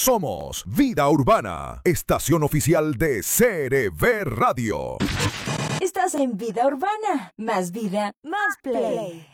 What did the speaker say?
Somos Vida Urbana, estación oficial de CRB Radio. Estás en Vida Urbana. Más vida, más play.